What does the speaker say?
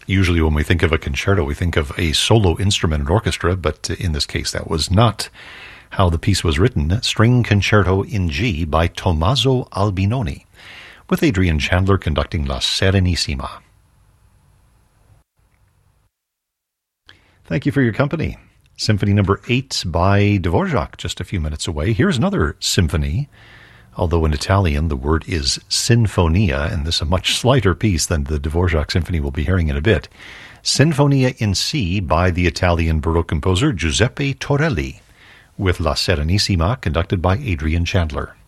Usually when we think of a concerto, we think of a solo instrument and orchestra, but in this case that was not how the piece was written. String Concerto in G by Tommaso Albinoni, with Adrian Chandler conducting La Serenissima. Thank you for your company. Symphony number 8 by Dvorak, just a few minutes away. Here's another symphony, although in Italian the word is sinfonia, and this is a much slighter piece than the Dvorak symphony we'll be hearing in a bit. Sinfonia in C by the Italian Baroque composer Giuseppe Torelli, with La Serenissima conducted by Adrian Chandler.